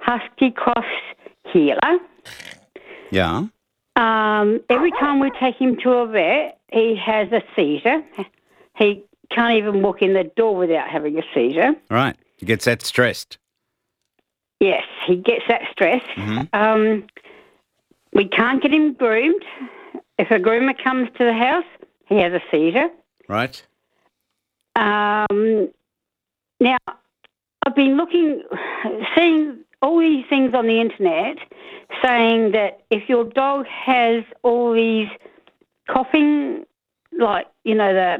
Husky Cross Healer. Yeah. Every time we take him to a vet, he has a seizure. He can't even walk in the door without having a seizure. Right. He gets that stressed. Yes, he gets that stress. Mm-hmm. We can't get him groomed. If a groomer comes to the house, he has a seizure. Right. Now, I've been seeing all these things on the internet saying that if your dog has all these coughing, like, I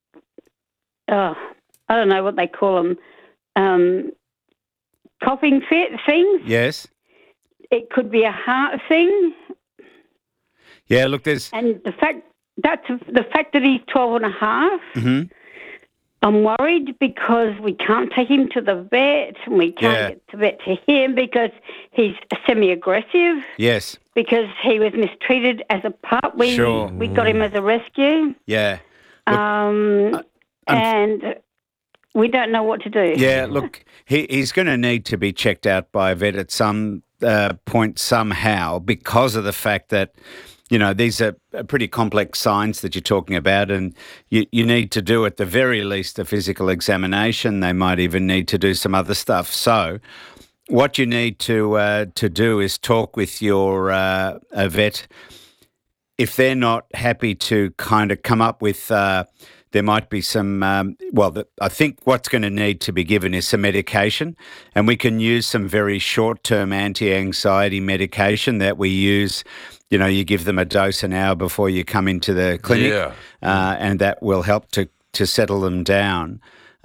don't know what they call them, coughing fit things. Yes. It could be a heart thing. Yeah, look, there's... And the fact that he's 12 and a half, Mm-hmm. I'm worried because we can't take him to the vet and we can't get the vet to him because he's semi-aggressive. Yes. Because he was mistreated as a pup. We got him as a rescue. Yeah. Look, and we don't know what to do. Yeah, look, he's going to need to be checked out by a vet at some point somehow because of the fact that, these are pretty complex signs that you're talking about, and you need to do at the very least a physical examination. They might even need to do some other stuff. So what you need to do is talk with your a vet. If they're not happy to kind of come up with there might be some, I think what's going to need to be given is some medication, and we can use some very short-term anti-anxiety medication that we use. You give them a dose an hour before you come into the clinic, and that will help to settle them down.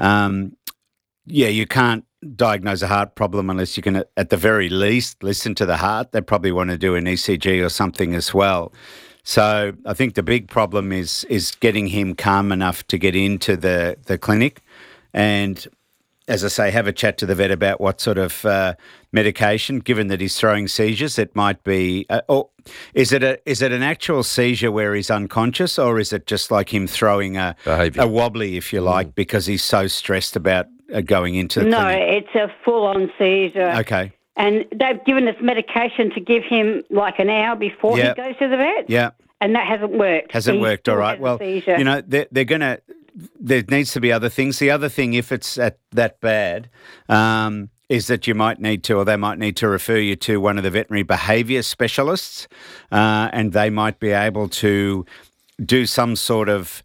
You can't diagnose a heart problem unless you can, at the very least, listen to the heart. They probably want to do an ECG or something as well. So I think the big problem is getting him calm enough to get into the clinic, and, as I say, have a chat to the vet about what sort of medication. Given that he's throwing seizures, it might be. Is it an actual seizure where he's unconscious, or is it just like him throwing a wobbly, if you like, because he's so stressed about going into the clinic? No, it's a full-on seizure. Okay. And they've given us medication to give him like an hour before he goes to the vet. Yeah. And that hasn't worked. Hasn't worked, all right. Well, they're going to... There needs to be other things. The other thing, if it's that bad, is that you might need to, or they might need to refer you to one of the veterinary behaviour specialists, and they might be able to do some sort of...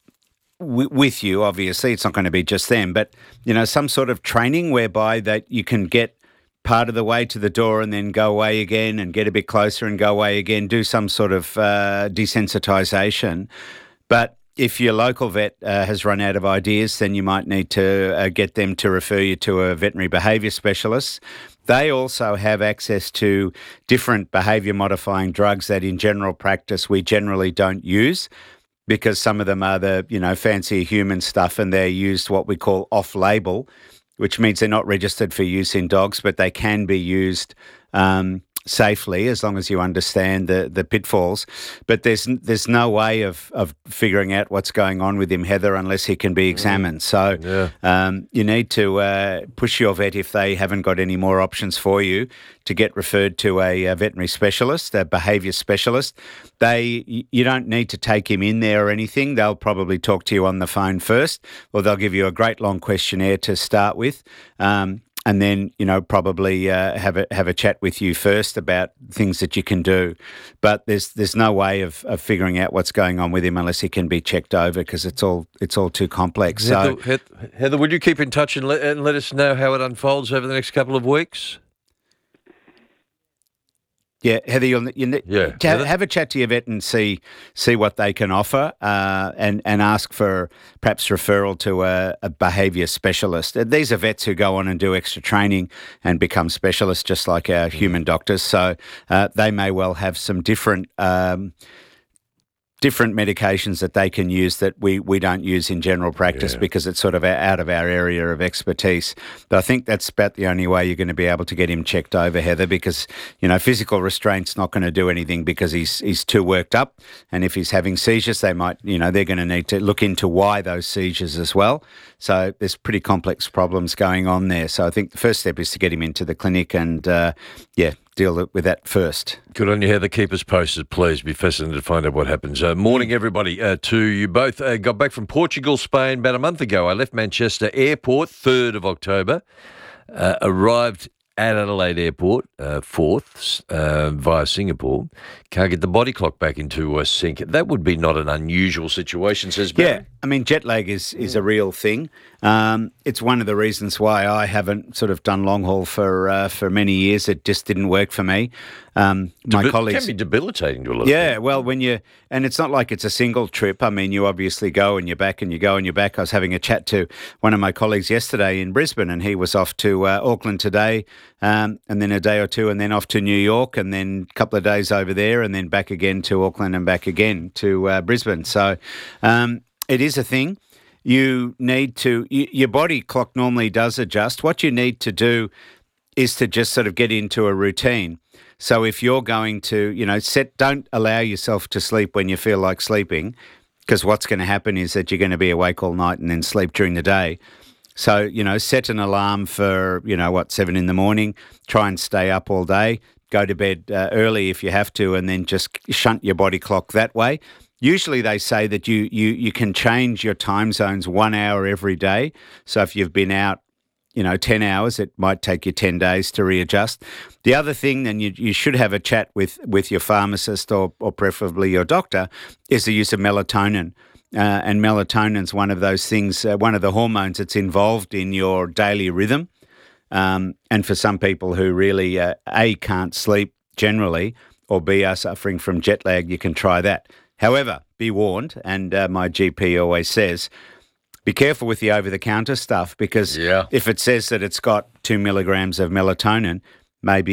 with you, obviously. It's not going to be just them, but, some sort of training whereby that you can get part of the way to the door and then go away again and get a bit closer and go away again, do some sort of desensitisation. But if your local vet has run out of ideas, then you might need to get them to refer you to a veterinary behaviour specialist. They also have access to different behaviour modifying drugs that in general practice we generally don't use, because some of them are the, fancy human stuff, and they're used what we call off-label, which means they're not registered for use in dogs, but they can be used safely as long as you understand the pitfalls. But there's no way of figuring out what's going on with him, Heather, unless he can be examined. So you need to push your vet, if they haven't got any more options for you, to get referred to a veterinary specialist, a behaviour specialist. You don't need to take him in there or anything. They'll probably talk to you on the phone first, or they'll give you a great long questionnaire to start with. And then, probably have a chat with you first about things that you can do. But there's no way of figuring out what's going on with him unless he can be checked over, because it's all too complex. Heather, would you keep in touch and let us know how it unfolds over the next couple of weeks? Yeah, Heather, have a chat to your vet and see what they can offer, and ask for perhaps referral to a behaviour specialist. These are vets who go on and do extra training and become specialists, just like our human doctors. So they may well have some different medications that they can use that we don't use in general practice, because it's sort of out of our area of expertise. But I think that's about the only way you're going to be able to get him checked over, Heather, because, physical restraint's not going to do anything because he's too worked up. And if he's having seizures, they might, they're going to need to look into why those seizures as well. So there's pretty complex problems going on there. So I think the first step is to get him into the clinic and, deal with that first. Good on you, Heather. Keep us posted, please. Be fascinated to find out what happens. Morning, everybody, to you both. Got back from Portugal, Spain about a month ago. I left Manchester Airport, 3rd of October. Arrived at Adelaide Airport, 4th, via Singapore. Can't get the body clock back into sync. That would be not an unusual situation, says Barry. Yeah, I mean, jet lag is a real thing. It's one of the reasons why I haven't sort of done long haul for many years. It just didn't work for me. My colleagues, it can be debilitating to a lot of people. Yeah, well, and it's not like it's a single trip. I mean, you obviously go and you're back and you go and you're back. I was having a chat to one of my colleagues yesterday in Brisbane, and he was off to Auckland today, and then a day or two, and then off to New York, and then a couple of days over there, and then back again to Auckland and back again to Brisbane. So it is a thing. You need to, your body clock normally does adjust. What you need to do is to just sort of get into a routine. So if you're going to, don't allow yourself to sleep when you feel like sleeping, because what's going to happen is that you're going to be awake all night and then sleep during the day. So, set an alarm for, 7 in the morning, try and stay up all day, go to bed early if you have to, and then just shunt your body clock that way. Usually they say that you can change your time zones 1 hour every day. So if you've been out, 10 hours, it might take you 10 days to readjust. The other thing, then you should have a chat with your pharmacist or preferably your doctor, is the use of melatonin. And melatonin's one of those things, one of the hormones that's involved in your daily rhythm. And for some people who really, A, can't sleep generally, or B, are suffering from jet lag, you can try that. However, be warned, and my GP always says, be careful with the over-the-counter stuff, because if it says that it's got 2 milligrams of melatonin, maybe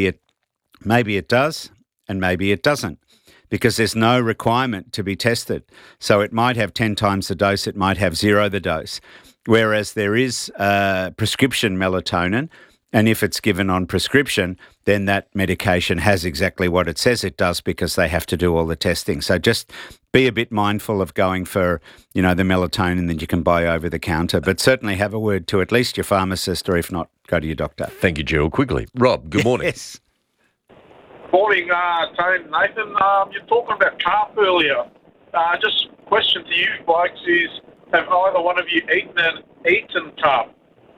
it does and maybe it doesn't, because there's no requirement to be tested. So it might have 10 times the dose, it might have 0 the dose, whereas there is prescription melatonin. And if it's given on prescription, then that medication has exactly what it says it does, because they have to do all the testing. So just be a bit mindful of going for, the melatonin that you can buy over the counter. But certainly have a word to at least your pharmacist, or if not, go to your doctor. Thank you, Gerald. Quickly. Rob, good morning. Yes. Morning, Tony and Nathan. You're talking about carp earlier. Just question to you, blokes, is have either one of you eaten carp?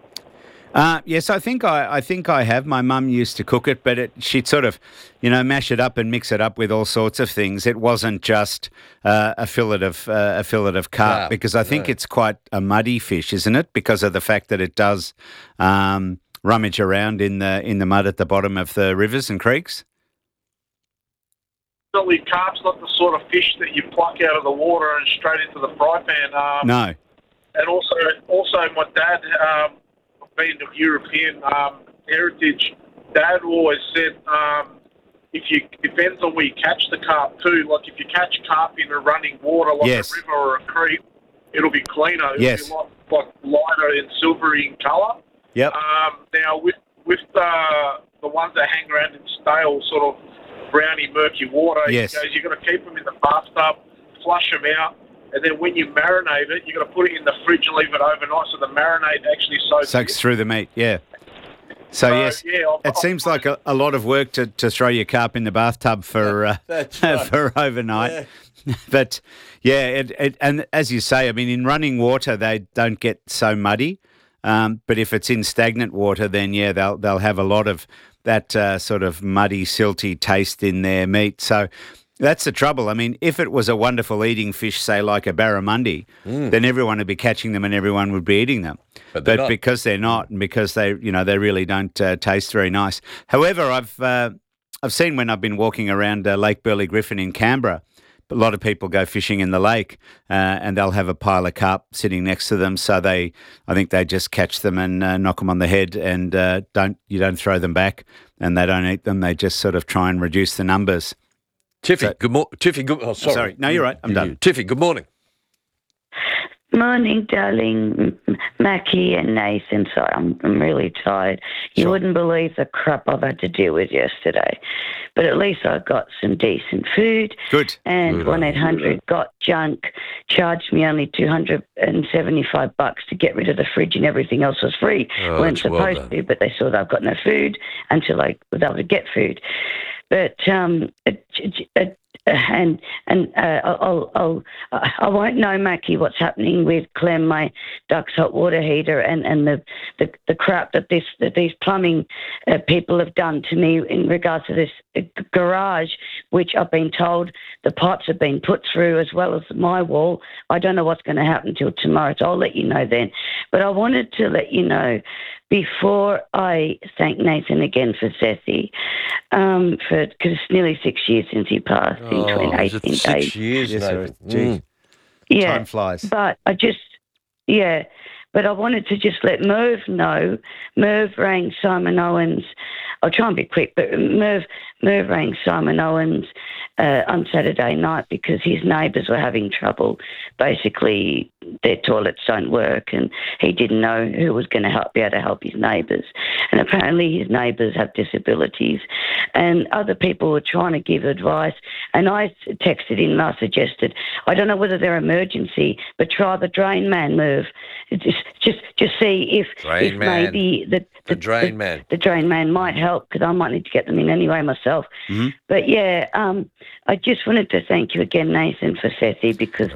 Yes, I think I have. My mum used to cook it, but she'd sort of, mash it up and mix it up with all sorts of things. It wasn't just a fillet of carp, because I think it's quite a muddy fish, isn't it? Because of the fact that it does rummage around in the mud at the bottom of the rivers and creeks. Certainly, carp's not the sort of fish that you pluck out of the water and straight into the fry pan. No. And also, my dad. Being of European heritage, Dad always said it depends on where you catch the carp too. Like if you catch carp in a running water, like a river or a creek, it'll be cleaner. It'll be like lighter and silvery in colour. Yep. Now with the ones that hang around in stale, sort of browny, murky water, you've got to keep them in the bathtub, flush them out. And then when you marinate it, you've got to put it in the fridge and leave it overnight so the marinade actually soaks through the meat, yeah. So yes, it seems like a lot of work to throw your carp in the bathtub for for overnight. Yeah. But and as you say, I mean, in running water they don't get so muddy. But if it's in stagnant water, then they'll have a lot of that sort of muddy, silty taste in their meat. So that's the trouble. I mean, if it was a wonderful eating fish, say like a barramundi, then everyone would be catching them and everyone would be eating them. But because they're not, and because they really don't taste very nice. However, I've seen when I've been walking around Lake Burley Griffin in Canberra, a lot of people go fishing in the lake and they'll have a pile of carp sitting next to them. So I think they just catch them and knock them on the head, and you don't throw them back, and they don't eat them. They just sort of try and reduce the numbers. Tiffy, good morning. Tiffy, good. Oh, sorry. No, you're right. I'm done. Tiffy, good morning. Morning, darling. Mackie and Nathan. Sorry, I'm really tired. You wouldn't believe the crap I've had to deal with yesterday. But at least I got some decent food. Good. And 1-800 got junk, charged me only $275 to get rid of the fridge, and everything else was free. Weren't supposed to, but they saw that I've got no food until I was able to get food. But I won't know, Mackie, what's happening with Clem, my Ducks hot water heater, and the crap that these plumbing people have done to me in regards to this garage, which I've been told the pipes have been put through as well as my wall. I don't know what's going to happen till tomorrow, so I'll let you know then. But I wanted to let you know before I thank Nathan again for Sethy, because it's nearly 6 years since he passed in 18 days. 6 years, Yes, Nathan. Gee. Yeah, Time flies. but I wanted to just let Merv know. Merv rang Simon Owens. I'll try and be quick, but Merv rang Simon Owens on Saturday night because his neighbours were having trouble. Basically, their toilets don't work, and he didn't know who was going to be able to help his neighbours. And apparently his neighbours have disabilities, and other people were trying to give advice. And I texted him and I suggested, I don't know whether they're emergency, but try the Drain Man, Merv. Just see if maybe the Drain Man. The Drain Man might help, because I might need to get them in anyway myself. Mm-hmm. But yeah, I just wanted to thank you again, Nathan, for Sethy, because,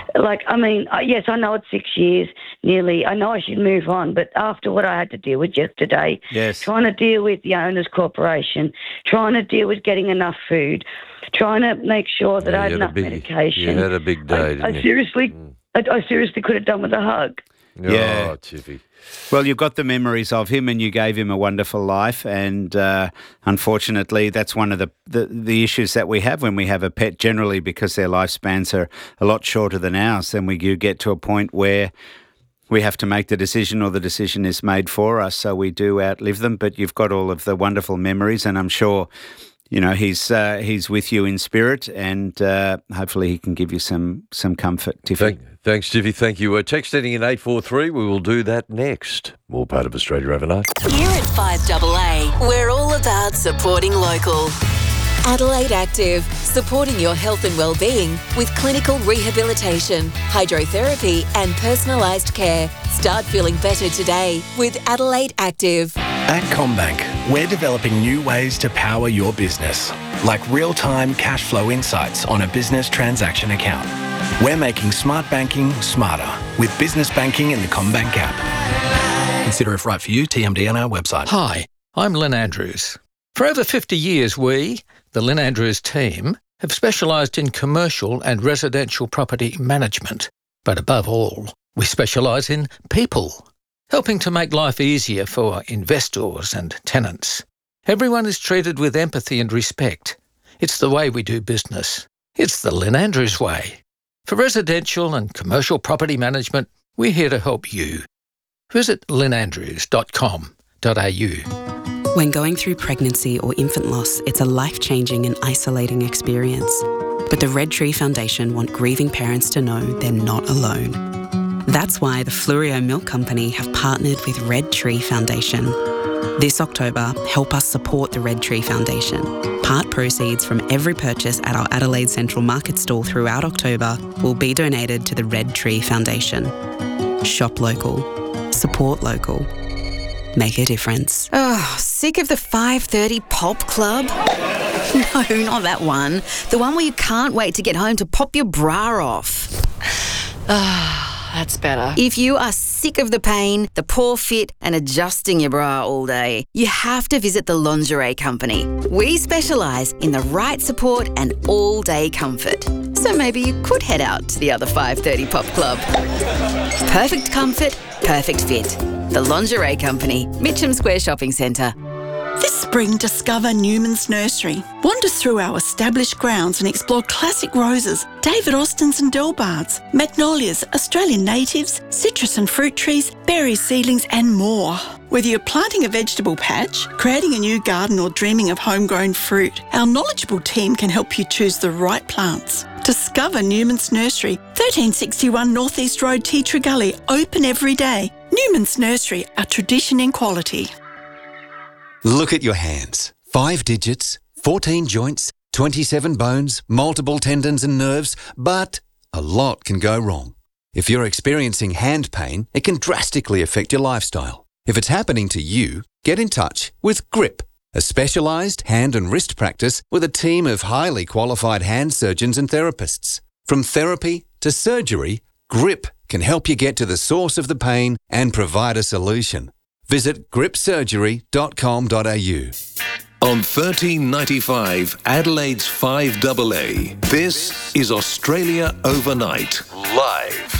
yes, I know it's 6 years nearly. I know I should move on, but after what I had to deal with yesterday, trying to deal with the owners' corporation, trying to deal with getting enough food, trying to make sure that I had enough medication. You had a big day, didn't you? I seriously could have done with a hug. Yeah. Oh, Tiffy. Well, you've got the memories of him, and you gave him a wonderful life. And unfortunately, that's one of the issues that we have when we have a pet, generally, because their lifespans are a lot shorter than ours. Then we do get to a point where we have to make the decision, or the decision is made for us. So we do outlive them. But you've got all of the wonderful memories, and I'm sure, you know, he's with you in spirit, and hopefully he can give you some comfort, Tiffy. Thanks, Tiffy. Thank you. Text setting in 843. We will do that next. More part of Australia Overnight. Here at 5AA, we're all about supporting local. Adelaide Active, supporting your health and well-being with clinical rehabilitation, hydrotherapy and personalised care. Start feeling better today with Adelaide Active. At CommBank, we're developing new ways to power your business, like real-time cash flow insights on a business transaction account. We're making smart banking smarter with business banking in the CommBank app. Consider if right for you, TMD on our website. Hi, I'm Lynn Andrews. For over 50 years, we, the Lynn Andrews team, have specialised in commercial and residential property management. But above all, we specialise in people, helping to make life easier for investors and tenants. Everyone is treated with empathy and respect. It's the way we do business. It's the Lynn Andrews way. For residential and commercial property management, we're here to help you. Visit lynnandrews.com.au. When going through pregnancy or infant loss, it's a life-changing and isolating experience. But the Red Tree Foundation want grieving parents to know they're not alone. That's why the Fluorio Milk Company have partnered with Red Tree Foundation. This October, help us support the Red Tree Foundation. Part proceeds from every purchase at our Adelaide Central Market stall throughout October will be donated to the Red Tree Foundation. Shop local. Support local. Make a difference. Oh, sick of the 5:30 pop club? No, not that one. The one where you can't wait to get home to pop your bra off. That's better. If you are sick of the pain, the poor fit and adjusting your bra all day, you have to visit the Lingerie Company. We specialise in the right support and all-day comfort. So maybe you could head out to the other 5:30 pop club. Perfect comfort, perfect fit. The Lingerie Company, Mitcham Square Shopping Centre. This spring, discover Newman's Nursery. Wander through our established grounds and explore classic roses, David Austins and Delbards, magnolias, Australian natives, citrus and fruit trees, berry seedlings and more. Whether you're planting a vegetable patch, creating a new garden or dreaming of homegrown fruit, our knowledgeable team can help you choose the right plants. Discover Newman's Nursery, 1361 North East Road, Teatree Gully, open every day. Newman's Nursery, a tradition in quality. Look at your hands. 5 digits, 14 joints, 27 bones, multiple tendons and nerves, but a lot can go wrong. If you're experiencing hand pain, it can drastically affect your lifestyle. If it's happening to you, get in touch with GRIP, a specialised hand and wrist practice with a team of highly qualified hand surgeons and therapists. From therapy to surgery, GRIP can help you get to the source of the pain and provide a solution. Visit gripsurgery.com.au. On 1395 Adelaide's 5AA, this is Australia Overnight, live.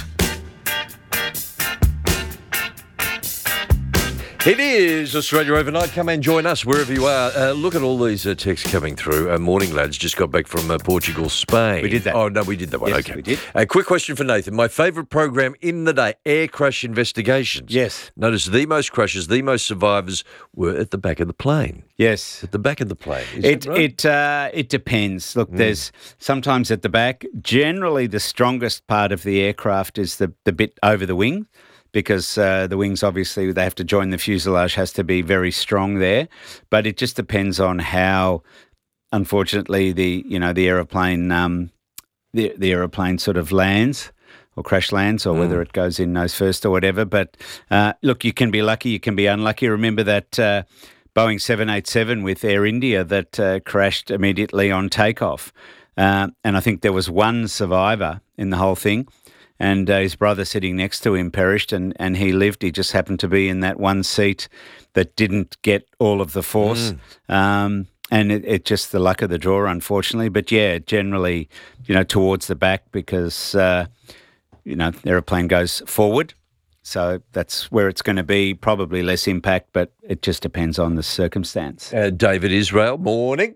It is Australia Overnight. Come and join us wherever you are. Look at all these texts coming through. Morning, lads. Just got back from Portugal, Spain. We did that. Oh, no, we did that one. Yes, okay. we did. A quick question for Nathan. My favourite program in the day, air crash investigations. Yes. Notice the most crashes, the most survivors were at the back of the plane. Yes. At the back of the plane. Is that right? It depends. Look, there's sometimes at the back. Generally, the strongest part of the aircraft is the bit over the wing, because the wings, obviously, they have to join the fuselage, has to be very strong there. But it just depends on how, unfortunately, the aeroplane the aeroplane sort of lands or crash lands, or whether it goes in nose first or whatever. But look, you can be lucky, you can be unlucky. Remember that Boeing 787 with Air India that crashed immediately on takeoff, and I think there was one survivor in the whole thing. And his brother sitting next to him perished, and he lived. He just happened to be in that one seat that didn't get all of the force. And it just the luck of the draw, unfortunately. But, yeah, generally, towards the back because, the aeroplane goes forward. So that's where it's going to be, probably less impact, but it just depends on the circumstance. David Israel, morning.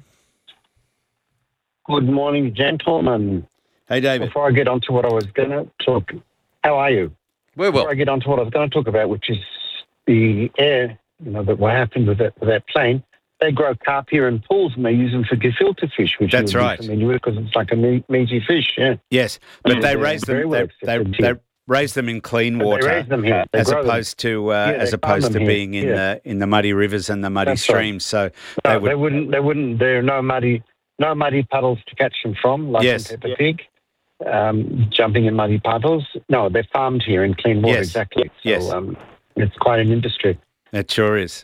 Good morning, gentlemen. Hey, David. Before I get on to what I was going to talk, how are you? Well. Before I get on to what I was going to talk about, which is the air, that what happened with that plane, they grow carp here in pools and they use them for gefilte fish, which that's right. Because it's like a meaty fish, yeah. Yes, but they raise them. They raise them in clean water, they raise them here. as opposed to being in the muddy rivers and the muddy streams. Right. So they wouldn't. There are no muddy puddles to catch them from, like in Peppa Pig. Jumping in muddy puddles. No, they're farmed here in clean water, exactly. So it's quite an industry. It sure is.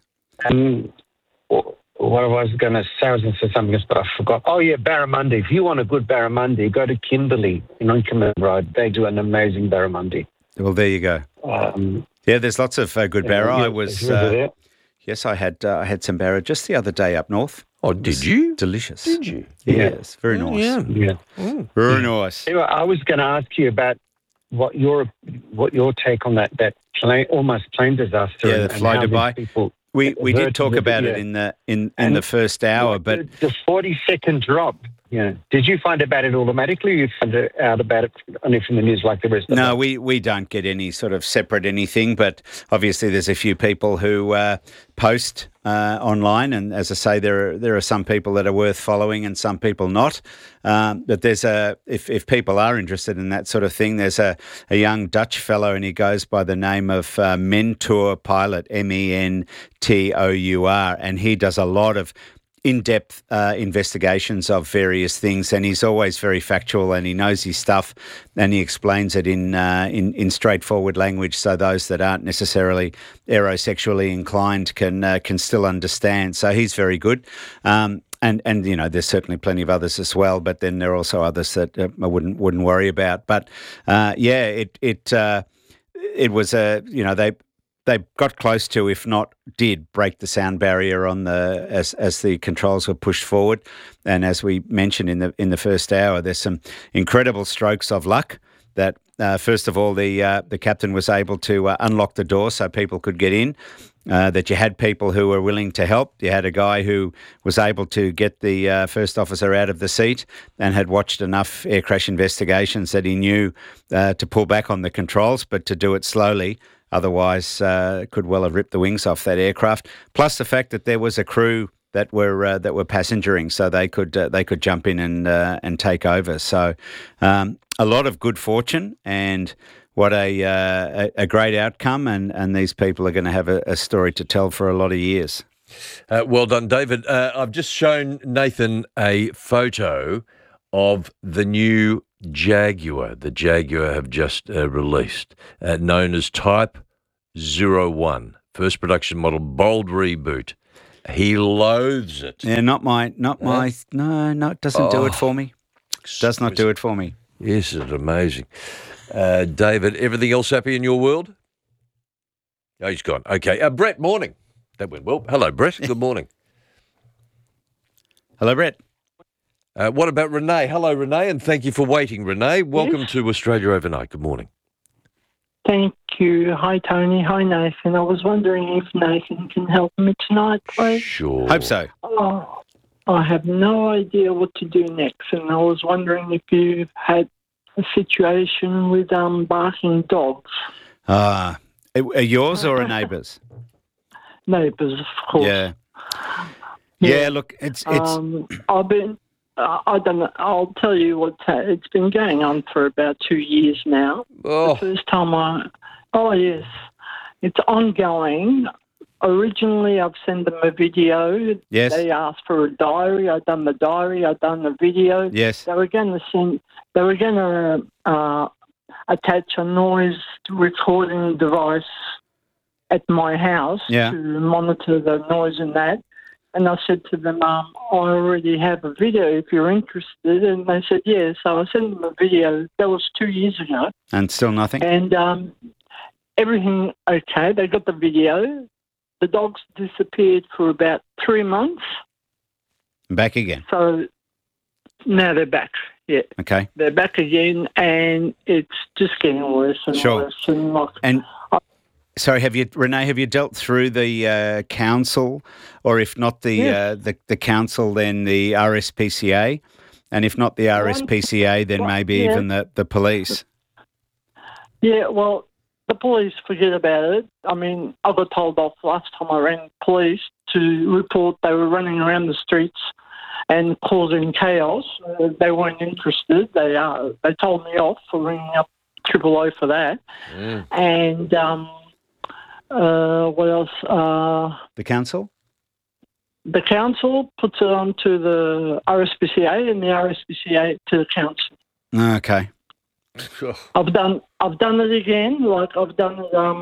What I was going to say, I was going to say something else, but I forgot. Oh, yeah, barramundi. If you want a good barramundi, go to Kimberley in Inkerman Road. They do an amazing barramundi. Well, there you go. There's lots of good barra. Yes, I had some barra just the other day up north. Oh, did you? Delicious. Did you? Yes, very nice. Very nice. Anyway, I was going to ask you about what your take on that plane, almost plane disaster. Yeah, the Fly Dubai. We did talk about it in the first hour, but the 40-second drop. Yeah. Did you find about it automatically, or you found out about it only from the news like the rest of us? No, we don't get any sort of separate anything, but obviously there's a few people who post online, and as I say, there are some people that are worth following and some people not. But there's if people are interested in that sort of thing, there's a young Dutch fellow, and he goes by the name of Mentor Pilot, MENTOUR, and he does a lot of in-depth investigations of various things, and he's always very factual, and he knows his stuff, and he explains it in straightforward language, so those that aren't necessarily aerosexually inclined can still understand. So he's very good. And there's certainly plenty of others as well, but then there are also others that I wouldn't worry about. But it was they got close to, if not did, break the sound barrier on as the controls were pushed forward. And as we mentioned in the first hour, there's some incredible strokes of luck that first of all the captain was able to unlock the door so people could get in. That you had people who were willing to help. You had a guy who was able to get the first officer out of the seat and had watched enough air crash investigations that he knew to pull back on the controls, but to do it slowly. Otherwise, could well have ripped the wings off that aircraft. Plus the fact that there was a crew that were passengering, so they could jump in and take over. So a lot of good fortune, and what a great outcome, and these people are going to have a story to tell for a lot of years. Well done, David. I've just shown Nathan a photo of the new Jaguar. The Jaguar have just released, known as Type 01, first production model, bold reboot. He loathes it. Yeah, no, it doesn't do it for me. Does not do it for me. Yes, it's amazing. David, everything else happy in your world? Oh, he's gone. Okay. Brett, morning. That went well. Hello, Brett. Good morning. Hello, Brett. What about Renee? Hello, Renee, and thank you for waiting, Renee. Welcome to Australia Overnight. Good morning. Thank you. Hi, Tony. Hi, Nathan. I was wondering if Nathan can help me tonight, please. Sure. Hope so. Oh, I have no idea what to do next, and I was wondering if you've had a situation with barking dogs. Are yours or a neighbour's? Neighbours, of course. Yeah. Yeah, look, it's I've been... I don't know. I'll tell you what. It's been going on for about 2 years now. Oh. The first time yes, it's ongoing. Originally, I've sent them a video. Yes. They asked for a diary. I've done the diary. I've done the video. Yes. They were going to attach a noise recording device at my house to monitor the noise and that. And I said to them, I already have a video if you're interested. And they said, yeah. So I sent them a video. That was 2 years ago. And still nothing? And everything okay. They got the video. The dogs disappeared for about 3 months. Back again? So now they're back, yeah. Okay. They're back again, and it's just getting worse and worse. Sorry, Renee, have you dealt through the council, or if not the council, then the RSPCA, and if not the RSPCA, then maybe even the police? Yeah, well, the police, forget about it. I mean, I got told off last time I rang police to report they were running around the streets and causing chaos. They weren't interested. They told me off for ringing up 000 for that. And what else? The council? The council puts it on to the RSPCA, and the RSPCA to the council. Okay. I've done it again. Like I've done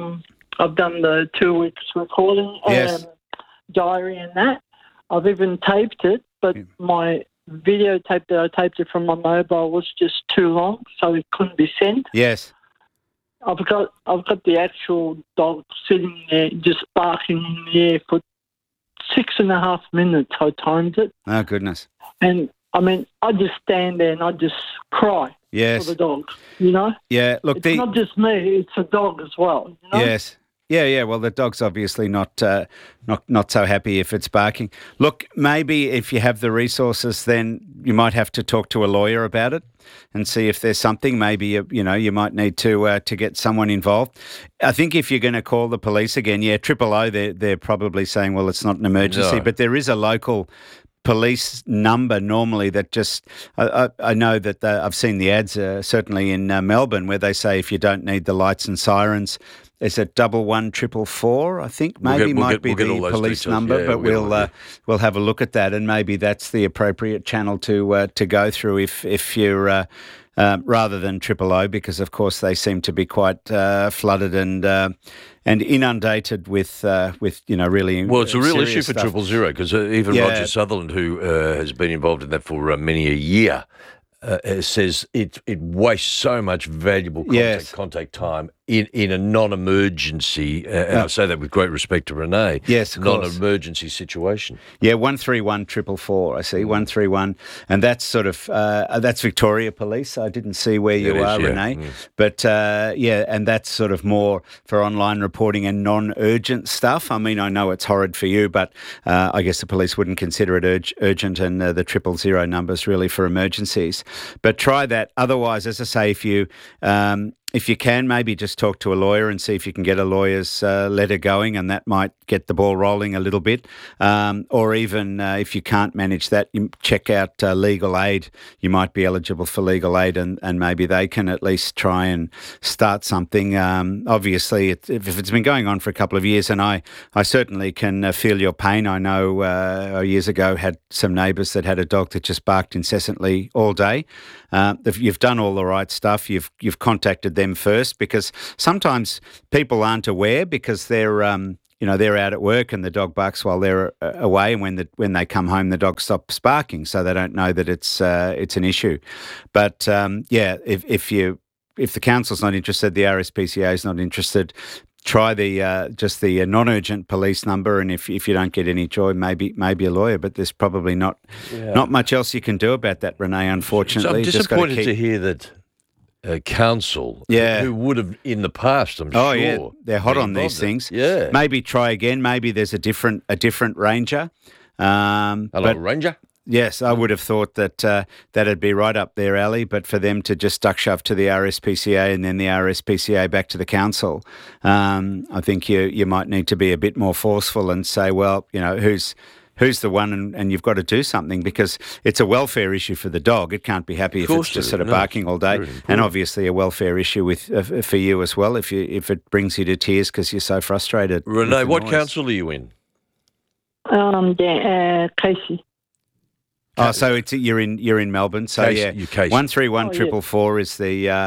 the 2 weeks recording diary and that. I've even taped it, but my videotape that I taped it from my mobile was just too long, so it couldn't be sent. Yes. I've got the actual dog sitting there just barking in the air for 6.5 minutes. I timed it. Oh, goodness. And, I mean, I just stand there and I just cry for the dog, you know? Yeah, look, it's not just me, it's a dog as well, you know? Yes. Yeah. Well, the dog's obviously not so happy if it's barking. Look, maybe if you have the resources, then you might have to talk to a lawyer about it and see if there's something. Maybe you might need to get someone involved. I think if you're going to call the police again, 000, they're probably saying, well, it's not an emergency, but there is a local police number normally that just I know that I've seen the ads certainly in Melbourne where they say if you don't need the lights and sirens. Is it 11444? I think maybe might be the police number, but we'll have a look at that, and maybe that's the appropriate channel to go through if you're rather than 000, because of course they seem to be quite flooded and inundated with really. Well, it's a real issue stuff. for 000 because even Roger Sutherland, who has been involved in that for many a year. Says it wastes so much valuable contact time in a non-emergency, and I say that with great respect to Renee. Yes, of course. Non-emergency situation. Yeah, 131 444. I see 131, and that's sort of that's Victoria Police. I didn't see where you are, Renee, but and that's sort of more for online reporting and non-urgent stuff. I mean, I know it's horrid for you, but I guess the police wouldn't consider it urgent, and the 000 numbers really for emergencies. But try that. Otherwise, as I say, if you if you can, maybe just talk to a lawyer and see if you can get a lawyer's letter going, and that might get the ball rolling a little bit. Or even if you can't manage that, you check out legal aid. You might be eligible for legal aid, and maybe they can at least try and start something. Obviously, if it's been going on for a couple of years, and I certainly can feel your pain. I know years ago had some neighbours that had a dog that just barked incessantly all day. You've done all the right stuff. You've contacted them first, because sometimes people aren't aware because they're they're out at work and the dog barks while they're away, and when they come home the dog stops barking, so they don't know that it's an issue. But if the council's not interested, the RSPCA is not interested, try the non-urgent police number, and if you don't get any joy, maybe a lawyer. But there's probably not much else you can do about that, Renee, unfortunately. So I'm disappointed to hear that council, who would have in the past, I'm sure. Oh, yeah, they're hot on these things. Yeah. Maybe try again. Maybe there's a different ranger. Hello, ranger? Yes, I would have thought that that'd be right up their alley, but for them to just duck shove to the RSPCA and then the RSPCA back to the council, I think you might need to be a bit more forceful and say, well, who's the one, and you've got to do something, because it's a welfare issue for the dog. It can't be happy if it's just sort of barking all day, and obviously a welfare issue for you as well if it brings you to tears because you're so frustrated. Renee, what council are you in? Casey. Oh, so you're in Melbourne. So Casey, 131 444 is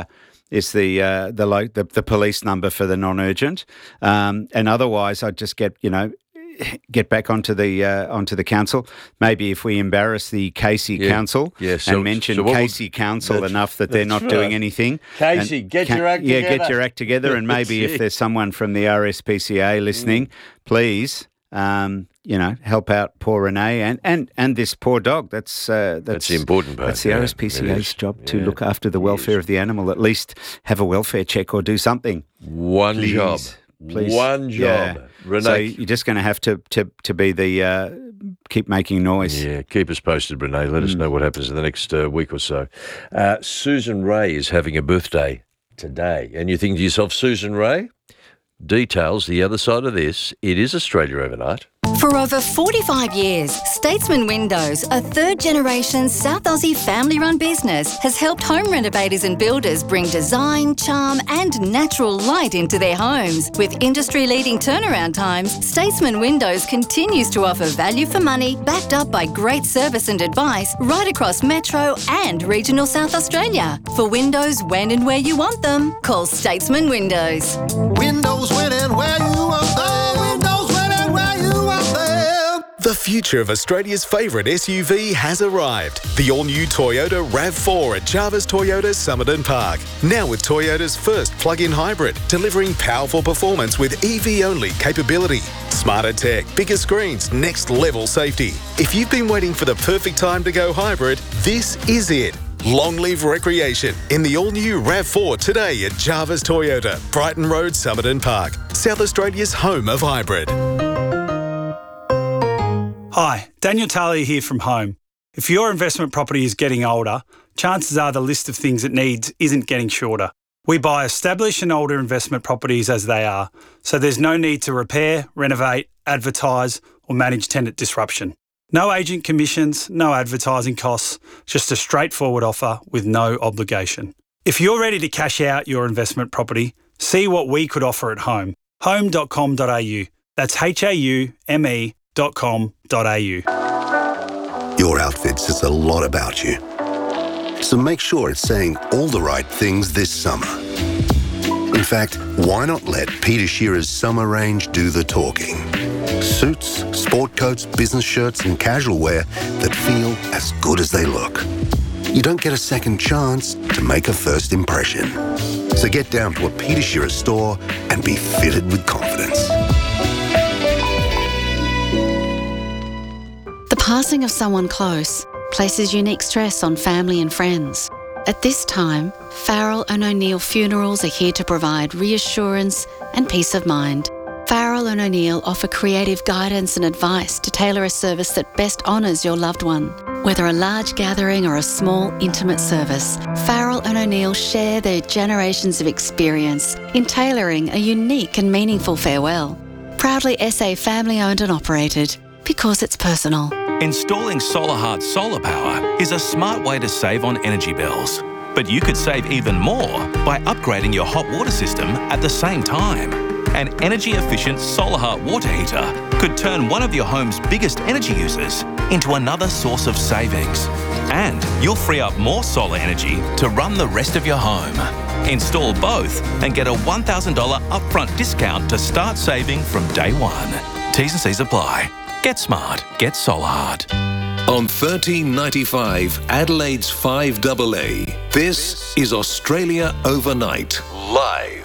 the police number for the non-urgent, and otherwise I'd just get back onto the council. Maybe if we embarrass the Casey Council and mention Casey Council enough that they're not doing anything. Casey, get your act together. Yeah, get your act together, and maybe if there's someone from the RSPCA listening, please. Help out poor Renee and this poor dog. That's the important part. That's the RSPCA's job to look after the welfare of the animal. At least have a welfare check or do something. One job. One job. Yeah. Renee. So you're just going to have to be the keep making noise. Yeah, keep us posted, Renee. Let us know what happens in the next week or so. Susan Ray is having a birthday today, and you think to yourself, Susan Ray? Details the other side of this. It is Australia Overnight. For over 45 years, Statesman Windows, a third-generation South Aussie family-run business, has helped home renovators and builders bring design, charm and natural light into their homes. With industry-leading turnaround times, Statesman Windows continues to offer value for money, backed up by great service and advice right across Metro and regional South Australia. For windows when and where you want them, call Statesman Windows. Windows when and where you want them. Windows when and where you want them. The future of Australia's favourite SUV has arrived. The all-new Toyota RAV4 at Jarvis Toyota Somerton Park. Now with Toyota's first plug-in hybrid, delivering powerful performance with EV-only capability. Smarter tech, bigger screens, next-level safety. If you've been waiting for the perfect time to go hybrid, this is it. Long live recreation in the all-new RAV4 today at Jarvis Toyota, Brighton Road, Somerton Park, South Australia's home of hybrid. Hi, Daniel Talia here from Home. If your investment property is getting older, chances are the list of things it needs isn't getting shorter. We buy established and older investment properties as they are, so there's no need to repair, renovate, advertise or manage tenant disruption. No agent commissions, no advertising costs, just a straightforward offer with no obligation. If you're ready to cash out your investment property, see what we could offer at Home. Home.com.au. That's HAUME.com.au. Your outfit says a lot about you. So make sure it's saying all the right things this summer. In fact, why not let Peter Shearer's summer range do the talking? Suits, sport coats, business shirts and casual wear that feel as good as they look. You don't get a second chance to make a first impression. So get down to a Peter Shearer store and be fitted with confidence. The passing of someone close places unique stress on family and friends. At this time, Farrell & O'Neill Funerals are here to provide reassurance and peace of mind. Farrell & O'Neill offer creative guidance and advice to tailor a service that best honours your loved one. Whether a large gathering or a small, intimate service, Farrell & O'Neill O'Neill share their generations of experience in tailoring a unique and meaningful farewell. Proudly SA family owned and operated, because it's personal. Installing SolarHeart solar power is a smart way to save on energy bills. But you could save even more by upgrading your hot water system at the same time. An energy-efficient SolarHeart water heater could turn one of your home's biggest energy users into another source of savings. And you'll free up more solar energy to run the rest of your home. Install both and get a $1,000 upfront discount to start saving from day one. T's and C's apply. Get smart. Get SolarHeart. On 1395 Adelaide's 5AA, this is Australia Overnight, live.